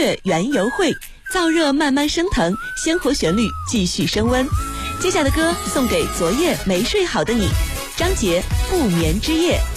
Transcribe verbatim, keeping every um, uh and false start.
月缘由会，燥热慢慢升腾，鲜活旋律继续升温。接下的歌送给昨夜没睡好的你，张杰不眠之夜。